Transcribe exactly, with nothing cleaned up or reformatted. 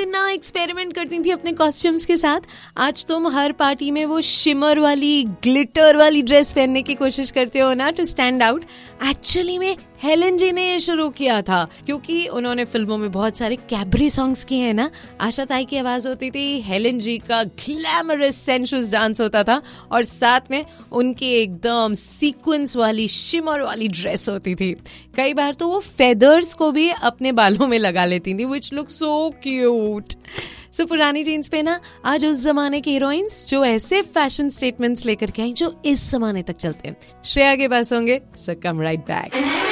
कितना एक्सपेरिमेंट करती थी अपने कॉस्ट्यूम्स के साथ। आज तुम हर पार्टी में वो शिमर वाली, ग्लिटर वाली ड्रेस पहनने की कोशिश करते हो ना, टू स्टैंड आउट। एक्चुअली में हेलन जी ने ये शुरू किया था, क्योंकि उन्होंने फिल्मों में बहुत सारे कैबरे सॉन्ग्स किए हैं ना। आशा ताई की आवाज होती थी, हेलन जी का ग्लैमरस सेंशुअस डांस होता था, और साथ में उनकी एकदम सीक्वेंस वाली शिमर वाली ड्रेस होती थी। कई बार तो वो फेदर्स को भी अपने बालों में लगा लेती थी, which look so cute. So so, पुरानी जीन्स पे ना आज उस जमाने की हीरोइंस जो ऐसे फैशन स्टेटमेंट्स लेकर के आई जो इस जमाने तक चलते हैं। श्रेया के पास होंगे, सो कम राइट बैक।